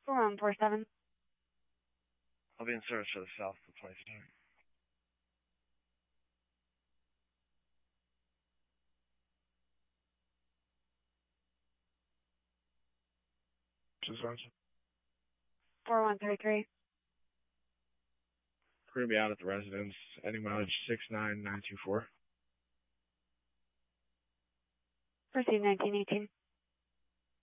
4147. I'll be in service for the south of 23. Sergeant. 4133. We're going to be out at the residence. Ending mileage 69924. Proceed 1918.